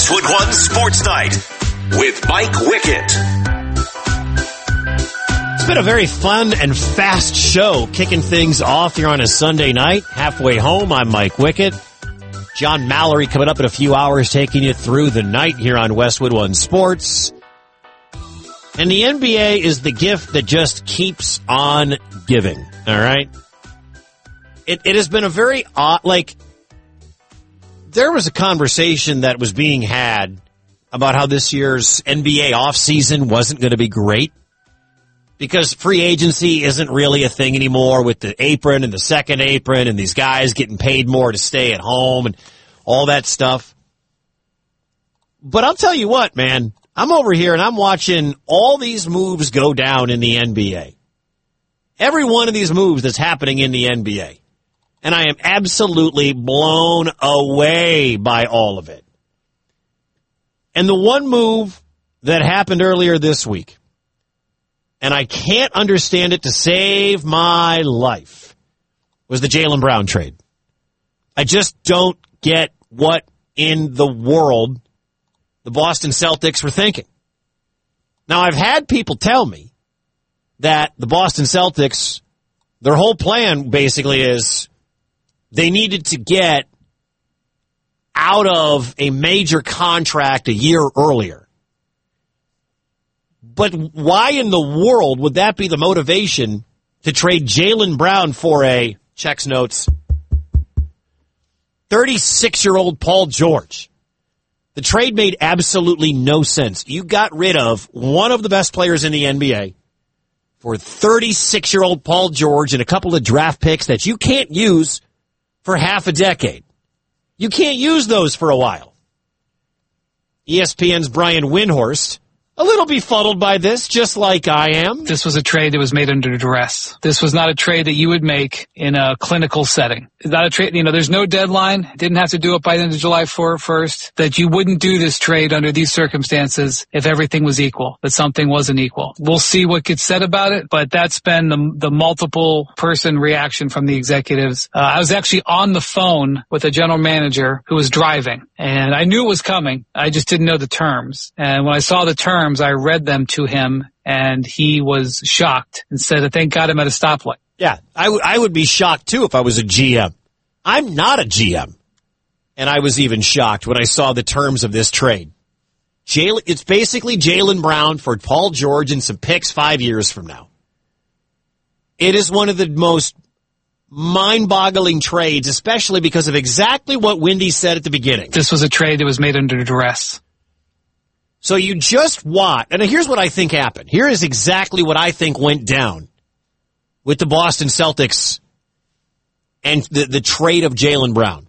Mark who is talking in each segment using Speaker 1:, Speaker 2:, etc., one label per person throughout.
Speaker 1: Westwood One Sports Night with Mike Wickett.
Speaker 2: It's been a very fun and fast show, kicking things off here on a Sunday night. Halfway home, I'm Mike Wickett. John Mallory coming up in a few hours, taking you through the night here on Westwood One Sports. And the NBA is the gift that just keeps on giving, all right? It has been a very odd, there was a conversation that was being had about how this year's NBA offseason wasn't going to be great because free agency isn't really a thing anymore with the apron and the second apron and these guys getting paid more to stay at home and all that stuff. But I'll tell you what, man, I'm over here and I'm watching all these moves go down in the NBA. Every one of these moves that's happening in the NBA. And I am absolutely blown away by all of it. And the one move that happened earlier this week, and I can't understand it to save my life, was the Jaylen Brown trade. I just don't get what in the world the Boston Celtics were thinking. Now, I've had people tell me that the Boston Celtics, their whole plan basically is they needed to get out of a major contract a year earlier. But why in the world would that be the motivation to trade Jaylen Brown for a, checks notes, 36-year-old Paul George? The trade made absolutely no sense. You got rid of one of the best players in the NBA for 36-year-old Paul George and a couple of draft picks that you can't use for half a decade. You can't use those for a while. ESPN's Brian Windhorst, a little befuddled by this, just like I am.
Speaker 3: This was a trade that was made under duress. This was not a trade that you would make in a clinical setting. It's not a trade, there's no deadline. Didn't have to do it by the end of July 1st. That you wouldn't do this trade under these circumstances if everything was equal, but something wasn't equal. We'll see what gets said about it, but that's been the multiple person reaction from the executives. I was actually on the phone with a general manager who was driving, and I knew it was coming. I just didn't know the terms. And when I saw the terms, I read them to him, and he was shocked and said, thank God I'm at a stoplight.
Speaker 2: Yeah, I would be shocked, too, if I was a GM. I'm not a GM. And I was even shocked when I saw the terms of this trade. It's basically Jaylen Brown for Paul George and some picks 5 years from now. It is one of the most mind-boggling trades, especially because of exactly what Wendy said at the beginning.
Speaker 3: This was a trade that was made under duress.
Speaker 2: So you just watch, and here's what I think happened. Here is exactly what I think went down with the Boston Celtics and the trade of Jaylen Brown.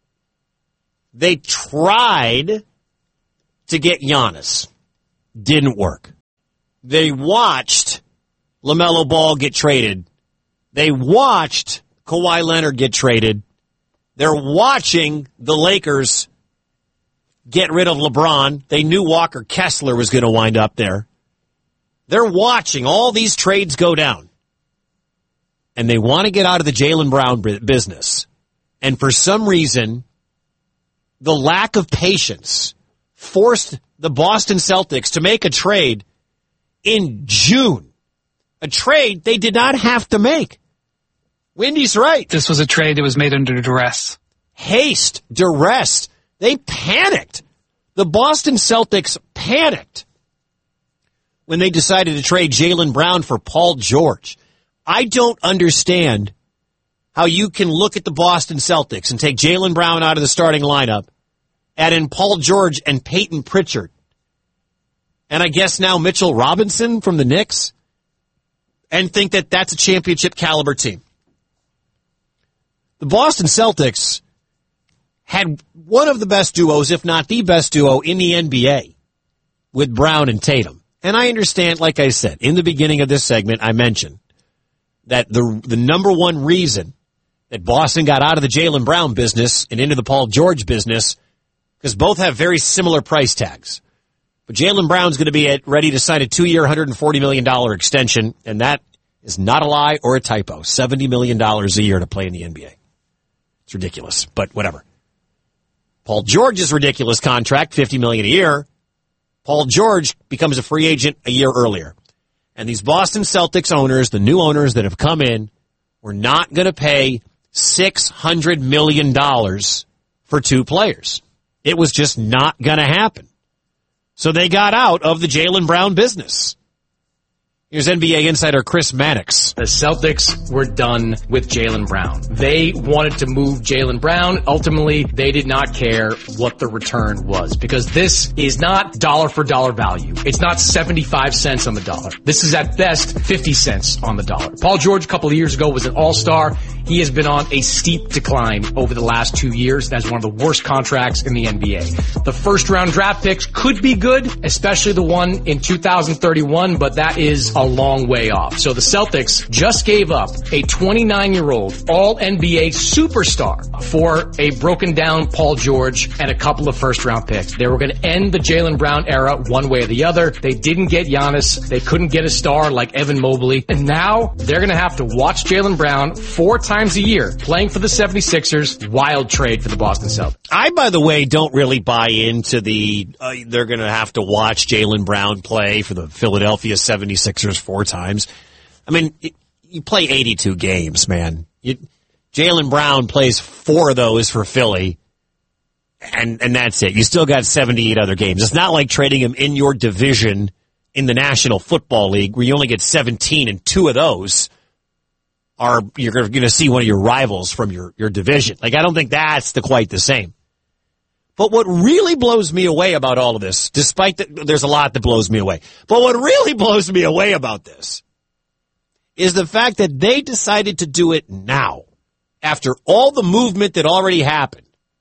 Speaker 2: They tried to get Giannis. Didn't work. They watched LaMelo Ball get traded. They watched Kawhi Leonard get traded. They're watching the Lakers get rid of LeBron. They knew Walker Kessler was going to wind up there. They're watching all these trades go down. And they want to get out of the Jaylen Brown business. And for some reason, the lack of patience forced the Boston Celtics to make a trade in June. A trade they did not have to make. Wendy's right.
Speaker 3: This was a trade that was made under duress.
Speaker 2: Haste, duress. They panicked. The Boston Celtics panicked when they decided to trade Jaylen Brown for Paul George. I don't understand how you can look at the Boston Celtics and take Jaylen Brown out of the starting lineup, add in Paul George and Peyton Pritchard, and I guess now Mitchell Robinson from the Knicks, and think that that's a championship caliber team. The Boston Celtics had one of the best duos, if not the best duo in the NBA with Brown and Tatum. And I understand, like I said, in the beginning of this segment, I mentioned that the number one reason that Boston got out of the Jaylen Brown business and into the Paul George business, because both have very similar price tags. But Jaylen Brown's going to be ready to sign a 2-year, $140 million extension, and that is not a lie or a typo. $70 million a year to play in the NBA. It's ridiculous, but whatever. Paul George's ridiculous contract, $50 million a year. Paul George becomes a free agent a year earlier. And these Boston Celtics owners, the new owners that have come in, were not going to pay $600 million for two players. It was just not going to happen. So they got out of the Jaylen Brown business. Here's NBA insider Chris Mannix.
Speaker 4: The Celtics were done with Jaylen Brown. They wanted to move Jaylen Brown. Ultimately, they did not care what the return was because this is not dollar for dollar value. It's not 75 cents on the dollar. This is at best 50 cents on the dollar. Paul George a couple of years ago was an all-star. He has been on a steep decline over the last 2 years. That's one of the worst contracts in the NBA. The first round draft picks could be good, especially the one in 2031, but that is a long way off. So the Celtics just gave up a 29-year-old all-NBA superstar for a broken down Paul George and a couple of first-round picks. They were going to end the Jaylen Brown era one way or the other. They didn't get Giannis. They couldn't get a star like Evan Mobley. And now they're going to have to watch Jaylen Brown 4 times a year playing for the 76ers. Wild trade for the Boston Celtics.
Speaker 2: I, by the way, don't really buy into the they're going to have to watch Jaylen Brown play for the Philadelphia 76ers 4 times. I mean, you play 82 games, man. Jaylen Brown plays 4 of those for Philly, and that's it. You still got 78 other games. It's not like trading him in your division in the National Football League where you only get 17 and 2 of those are you're going to see one of your rivals from your division. Like, I don't think that's quite the same. But what really blows me away about all of this, despite that there's a lot that blows me away, but what really blows me away about this is the fact that they decided to do it now, after all the movement that already happened.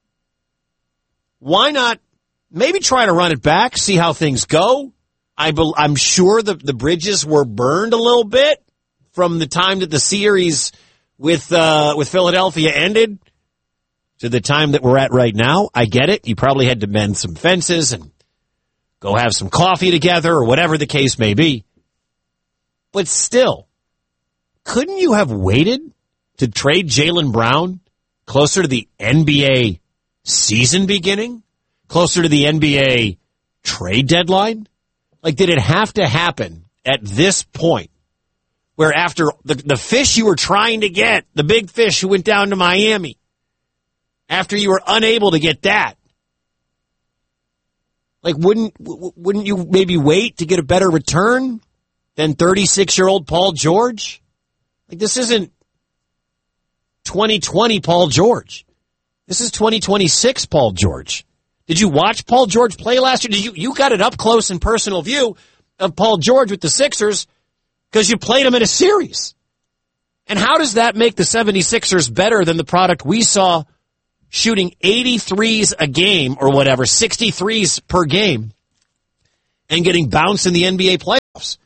Speaker 2: Why not maybe try to run it back, see how things go? I'm sure the bridges were burned a little bit from the time that the series with Philadelphia ended to the time that we're at right now. I get it. You probably had to mend some fences and go have some coffee together or whatever the case may be. But still, couldn't you have waited to trade Jaylen Brown closer to the NBA season beginning? Closer to the NBA trade deadline? Like, did it have to happen at this point where after the fish you were trying to get, the big fish who went down to Miami, after you were unable to get that, like, wouldn't you maybe wait to get a better return than 36-year-old Paul George? Like, this isn't 2020 Paul George. This is 2026 Paul George. Did you watch Paul George play last year? You got an up close and personal view of Paul George with the Sixers because you played him in a series. And how does that make the 76ers better than the product we saw shooting 83s a game or whatever, 63s per game, and getting bounced in the NBA playoffs?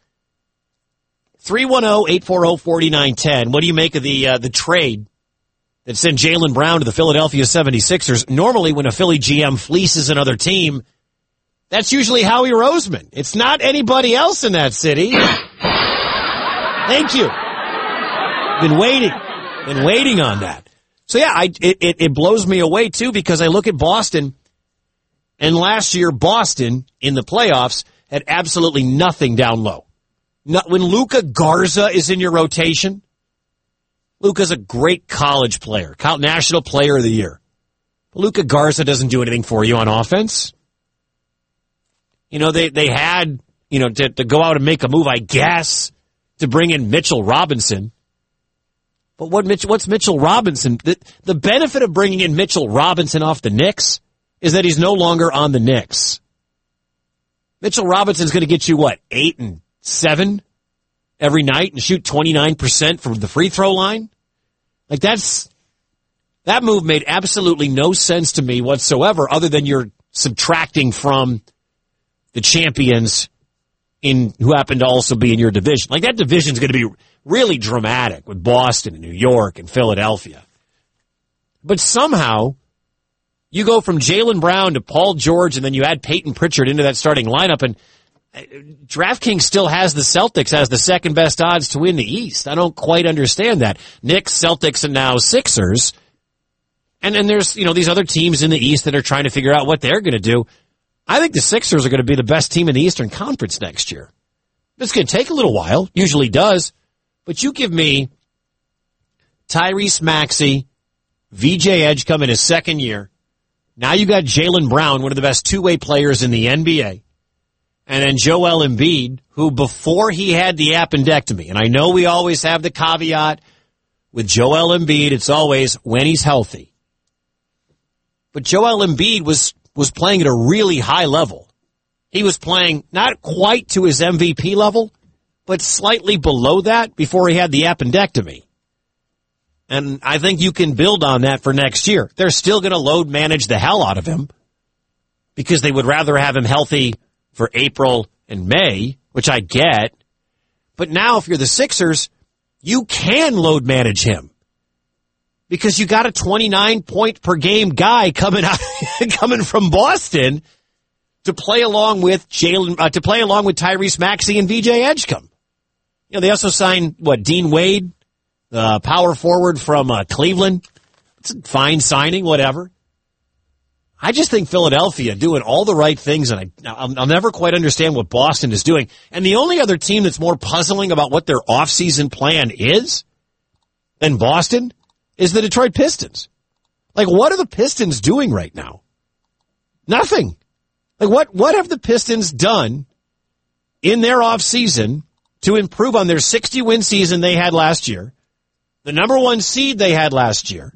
Speaker 2: 310-840-4910. What do you make of the trade that sent Jaylen Brown to the Philadelphia 76ers? Normally, when a Philly GM fleeces another team, that's usually Howie Roseman. It's not anybody else in that city. Thank you. Been waiting on that. So yeah, it blows me away too, because I look at Boston, and last year Boston in the playoffs had absolutely nothing down low. When Luka Garza is in your rotation, Luka's a great college player, National Player of the Year. But Luka Garza doesn't do anything for you on offense. You know, they had, to go out and make a move, I guess, to bring in Mitchell Robinson. But what's Mitchell Robinson? The benefit of bringing in Mitchell Robinson off the Knicks is that he's no longer on the Knicks. Mitchell Robinson's going to get you, 8 and 7 every night and shoot 29% from the free throw line? Like, that move made absolutely no sense to me whatsoever, other than you're subtracting from the champions who happen to also be in your division. Like, that division's going to be really dramatic with Boston and New York and Philadelphia. But somehow, you go from Jaylen Brown to Paul George, and then you add Peyton Pritchard into that starting lineup, and DraftKings still has the Celtics as the second best odds to win the East. I don't quite understand that. Knicks, Celtics, and now Sixers. And then there's, these other teams in the East that are trying to figure out what they're going to do. I think the Sixers are going to be the best team in the Eastern Conference next year. It's going to take a little while, usually does, but you give me Tyrese Maxey, VJ Edgecombe in his second year. Now you got Jaylen Brown, one of the best two-way players in the NBA. And then Joel Embiid, who before he had the appendectomy, and I know we always have the caveat with Joel Embiid, it's always when he's healthy. But Joel Embiid was playing at a really high level. He was playing not quite to his MVP level, but slightly below that before he had the appendectomy. And I think you can build on that for next year. They're still going to load manage the hell out of him because they would rather have him healthy for April and May, which I get. But now if you're the Sixers, you can load manage him because you got a 29-point-per-game guy coming from Boston to play along with Tyrese Maxey and VJ Edgecombe. They also signed Dean Wade, the power forward from Cleveland. It's a fine signing, whatever. I just think Philadelphia doing all the right things, and I'll never quite understand what Boston is doing. And the only other team that's more puzzling about what their offseason plan is than Boston is the Detroit Pistons. What are the Pistons doing right now? Nothing. What have the Pistons done in their offseason to improve on their 60-win season they had last year, the number one seed they had last year?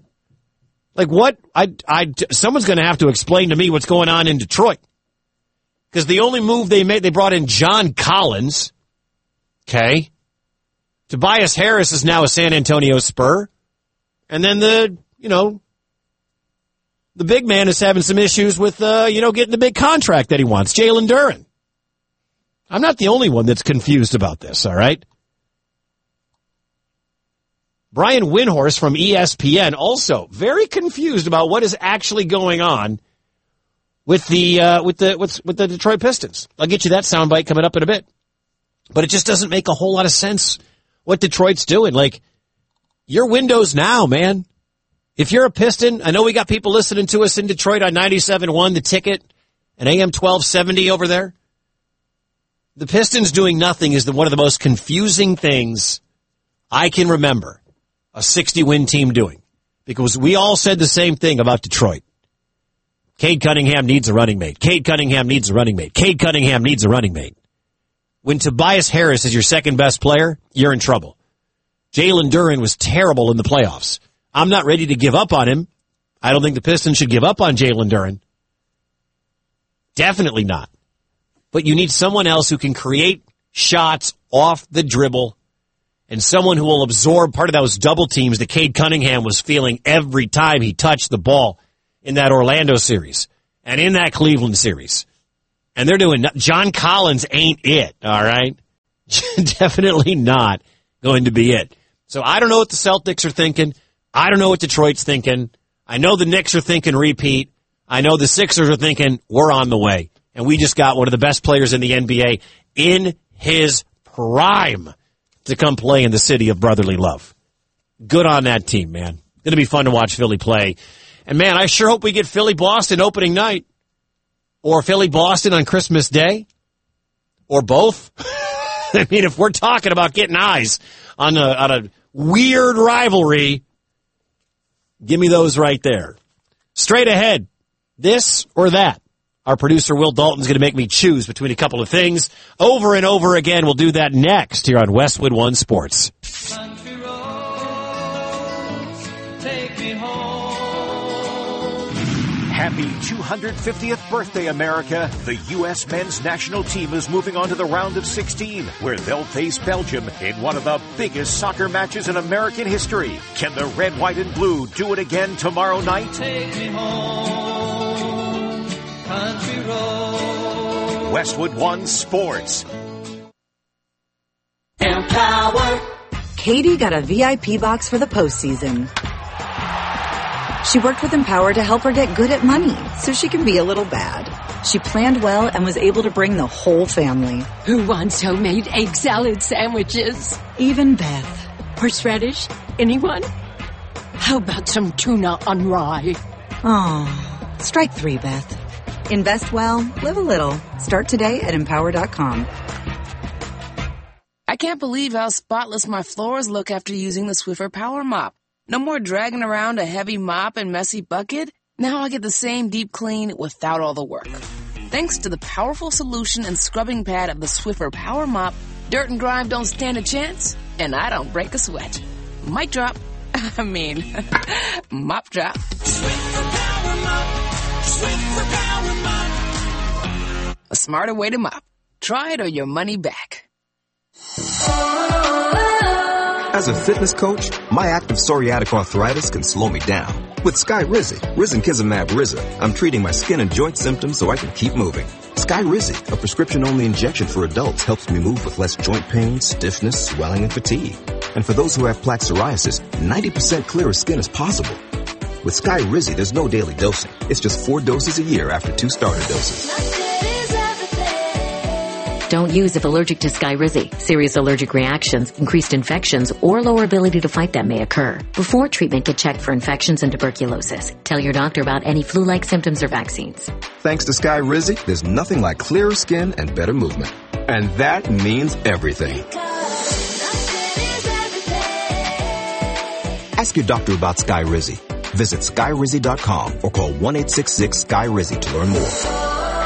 Speaker 2: Someone's going to have to explain to me what's going on in Detroit. Because the only move they made, they brought in John Collins. Okay. Tobias Harris is now a San Antonio Spur. And then the big man is having some issues with, getting the big contract that he wants, Jalen Duren. I'm not the only one that's confused about this, all right? Brian Windhorst from ESPN also very confused about what is actually going on with the Detroit Pistons. I'll get you that soundbite coming up in a bit. But it just doesn't make a whole lot of sense what Detroit's doing. Your window's now, man. If you're a Piston, I know we got people listening to us in Detroit on 97.1, The Ticket, and AM 1270 over there. The Pistons doing nothing is one of the most confusing things I can remember a 60-win team doing. Because we all said the same thing about Detroit. Cade Cunningham needs a running mate. Cade Cunningham needs a running mate. Cade Cunningham needs a running mate. When Tobias Harris is your second best player, you're in trouble. Jalen Duren was terrible in the playoffs. I'm not ready to give up on him. I don't think the Pistons should give up on Jalen Duren. Definitely not. But you need someone else who can create shots off the dribble and someone who will absorb part of those double teams that Cade Cunningham was feeling every time he touched the ball in that Orlando series and in that Cleveland series. And they're doing, John Collins ain't it, all right? Definitely not going to be it. So I don't know what the Celtics are thinking. I don't know what Detroit's thinking. I know the Knicks are thinking repeat. I know the Sixers are thinking we're on the way. And we just got one of the best players in the NBA in his prime to come play in the city of brotherly love. Good on that team, man. Going to be fun to watch Philly play. And, man, I sure hope we get Philly-Boston opening night. Or Philly-Boston on Christmas Day. Or both. I mean, if we're talking about getting eyes on a weird rivalry, give me those right there. Straight ahead, this or that. Our producer, Will Dalton's going to make me choose between a couple of things over and over again. We'll do that next here on Westwood One Sports.
Speaker 5: Country roads, take me home.
Speaker 6: Happy 250th birthday, America. The U.S. men's national team is moving on to the round of 16, where they'll face Belgium in one of the biggest soccer matches in American history. Can the red, white, and blue do it again tomorrow night?
Speaker 5: Take me home, country road.
Speaker 6: Westwood One Sports.
Speaker 5: Empower.
Speaker 7: Katie got a VIP box for the postseason. She worked with Empower to help her get good at money so she can be a little bad. She planned well and was able to bring the whole family.
Speaker 8: Who wants homemade egg salad sandwiches?
Speaker 7: Even Beth.
Speaker 8: Horseradish? Anyone? How about some tuna on rye?
Speaker 7: Oh, strike 3, Beth. Invest well, live a little. Start today at Empower.com.
Speaker 9: I can't believe how spotless my floors look after using the Swiffer Power Mop. No more dragging around a heavy mop and messy bucket. Now I get the same deep clean without all the work. Thanks to the powerful solution and scrubbing pad of the Swiffer Power Mop, dirt and grime don't stand a chance, and I don't break a sweat. Mic drop. Mop drop.
Speaker 5: Swiffer Power Mop. Swiffer Power Mop.
Speaker 9: A smarter way to mop. Try it or your money back.
Speaker 10: As a fitness coach, my active psoriatic arthritis can slow me down. With Skyrizi, Risankizumab Rizza, I'm treating my skin and joint symptoms so I can keep moving. Skyrizi, a prescription-only injection for adults, helps me move with less joint pain, stiffness, swelling, and fatigue. And for those who have plaque psoriasis, 90% clearer skin is possible. With Skyrizi, there's no daily dosing. It's just 4 doses a year after 2 starter doses.
Speaker 11: Don't use if allergic to Skyrizi. Serious allergic reactions, increased infections, or lower ability to fight them may occur. Before treatment, get checked for infections and tuberculosis. Tell your doctor about any flu-like symptoms or vaccines.
Speaker 10: Thanks to Skyrizi, there's nothing like clearer skin and better movement. And that means everything. Ask your doctor about Skyrizi. Visit Skyrizi.com or call 1-866-SKY-RIZZI to learn more.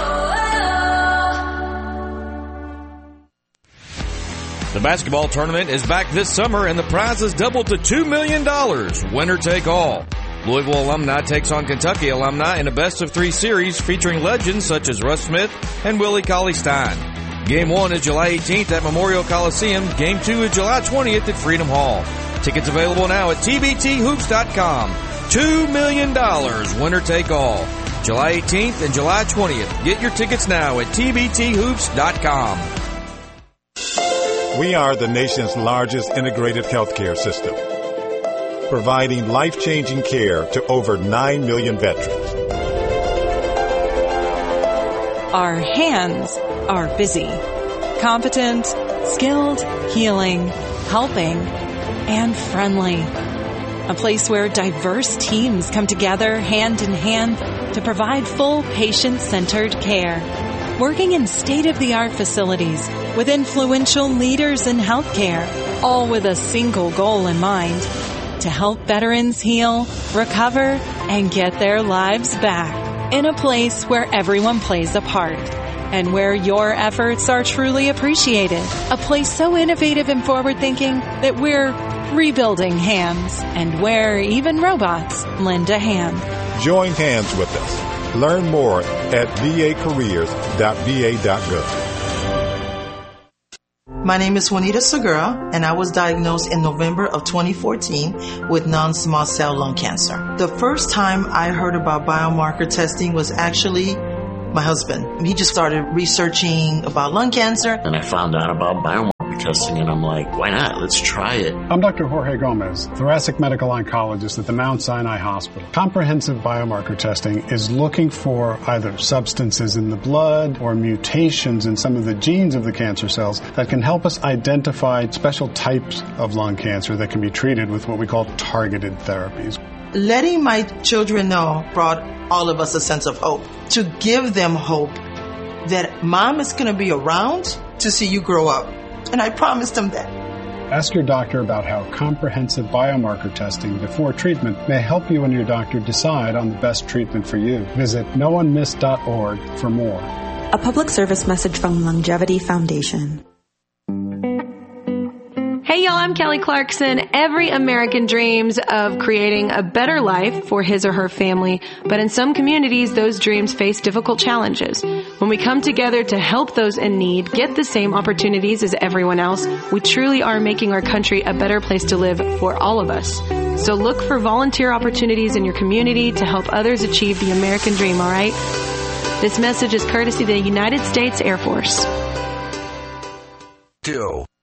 Speaker 12: The basketball tournament is back this summer and the prizes doubled to $2 million. Winner take all. Louisville alumni takes on Kentucky alumni in a best-of-3 series featuring legends such as Russ Smith and Willie Cauley-Stein. Game 1 is July 18th at Memorial Coliseum. Game 2 is July 20th at Freedom Hall. Tickets available now at tbthoops.com. $2 million. Winner take all. July 18th and July 20th. Get your tickets now at tbthoops.com.
Speaker 13: We are the nation's largest integrated healthcare system, providing life-changing care to over 9 million veterans.
Speaker 14: Our hands are busy, competent, skilled, healing, helping, and friendly. A place where diverse teams come together hand in hand to provide full patient-centered care. Working in state-of-the-art facilities with influential leaders in healthcare, all with a single goal in mind, to help veterans heal, recover, and get their lives back in a place where everyone plays a part and where your efforts are truly appreciated. A place so innovative and forward-thinking that we're rebuilding hands and where even robots lend a hand.
Speaker 13: Join hands with us. Learn more at va.careers.va.gov.
Speaker 15: My name is Juanita Segura, and I was diagnosed in November of 2014 with non-small cell lung cancer. The first time I heard about biomarker testing was actually my husband. He just started researching about lung cancer.
Speaker 16: And I found out about biomarker testing, and I'm like, why not? Let's try it.
Speaker 17: I'm Dr. Jorge Gomez, thoracic medical oncologist at the Mount Sinai Hospital. Comprehensive biomarker testing is looking for either substances in the blood or mutations in some of the genes of the cancer cells that can help us identify special types of lung cancer that can be treated with what we call targeted therapies.
Speaker 15: Letting my children know brought all of us a sense of hope. To give them hope that mom is going to be around to see you grow up. And I promised them that.
Speaker 17: Ask your doctor about how comprehensive biomarker testing before treatment may help you and your doctor decide on the best treatment for you. Visit noonemiss.org for more.
Speaker 18: A public service message from Longevity Foundation.
Speaker 19: Hey y'all, I'm Kelly Clarkson. Every American dreams of creating a better life for his or her family, but in some communities, those dreams face difficult challenges. When we come together to help those in need get the same opportunities as everyone else, we truly are making our country a better place to live for all of us. So look for volunteer opportunities in your community to help others achieve the American dream, all right? This message is courtesy of the United States Air Force.